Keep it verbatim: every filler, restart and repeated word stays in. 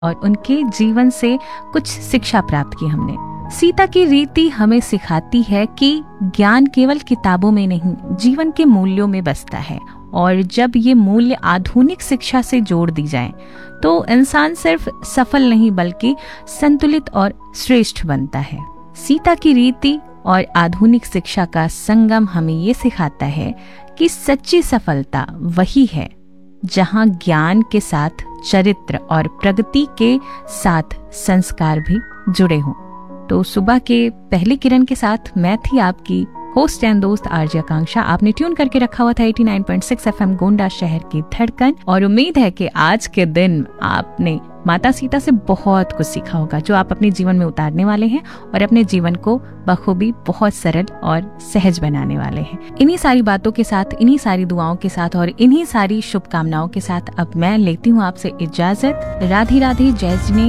और उनके जीवन से कुछ शिक्षा प्राप्त की हमने। सीता की रीति हमें सिखाती है कि ज्ञान केवल किताबों में नहीं, जीवन के मूल्यों में बसता है। और जब ये मूल्य आधुनिक शिक्षा से जोड़ दी जाएं, तो इंसान सिर्फ सफल नहीं बल्कि संतुलित और श्रेष्ठ बनता है। सीता की रीति और आधुनिक शिक्षा का संगम हमें ये सिखाता है कि सच्ची सफलता वही है जहां ज्ञान के साथ चरित्र और प्रगति के साथ संस्कार भी जुड़े हों। तो सुबह के पहली किरण के साथ मैं थी आपकी होस्ट एंड दोस्त आरजे आकांक्षा। आपने ट्यून करके रखा हुआ था eighty nine point six FM Gonda शहर की धड़कन। और उम्मीद है कि आज के दिन आपने माता सीता से बहुत कुछ सीखा होगा जो आप अपने जीवन में उतारने वाले हैं और अपने जीवन को बखूबी बहुत सरल और सहज बनाने वाले हैं। इन्हीं सारी बातों के साथ, इन्हीं सारी दुआओं के साथ और इन्हीं सारी शुभकामनाओं के साथ अब मैं लेती हूँ आपसे इजाजत। राधे राधे, जय जिनेन्द्र।